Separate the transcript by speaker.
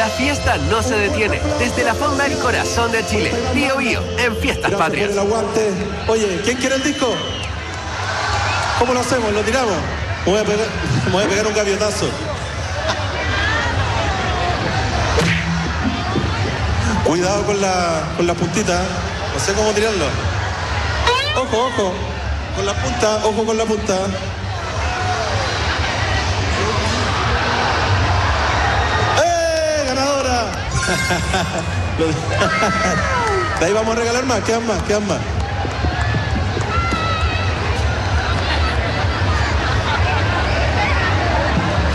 Speaker 1: La fiesta no se detiene. Desde la fonda El Corazón de Chile. Bío Bío, en Fiestas Patrias.
Speaker 2: El aguante. Oye, ¿quién quiere el disco? ¿Cómo lo hacemos? ¿Lo tiramos? Me voy a pegar un gaviota.zo. Cuidado con la puntita. No sé cómo tirarlo. Ojo, ojo. Con la punta, ojo con la punta. ¡Eh! ¡Ganadora! De ahí vamos a regalar más, quedan más.